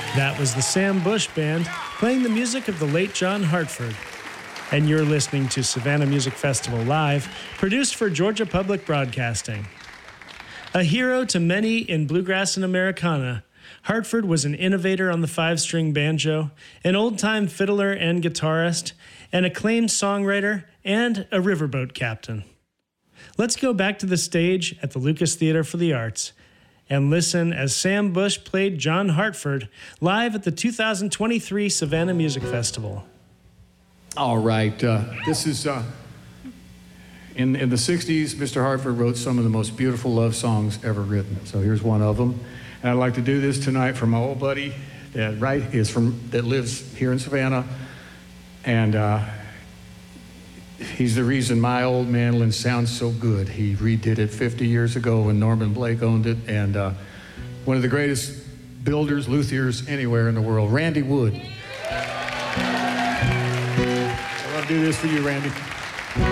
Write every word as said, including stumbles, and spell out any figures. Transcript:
That was the Sam Bush Band playing the music of the late John Hartford. And you're listening to Savannah Music Festival Live, produced for Georgia Public Broadcasting. A hero to many in bluegrass and Americana, Hartford was an innovator on the five-string banjo, an old-time fiddler and guitarist, an acclaimed songwriter, and a riverboat captain. Let's go back to the stage at the Lucas Theater for the Arts and listen as Sam Bush played John Hartford live at the two thousand twenty-three Savannah Music Festival. All right, uh, this is, uh, in, in the sixties, Mister Hartford wrote some of the most beautiful love songs ever written. So here's one of them. And I'd like to do this tonight for my old buddy that right is from that lives here in Savannah. And uh, he's the reason my old mandolin sounds so good. He redid it fifty years ago when Norman Blake owned it, and uh, one of the greatest builders, luthiers anywhere in the world, Randy Wood. I love to do this for you, Randy.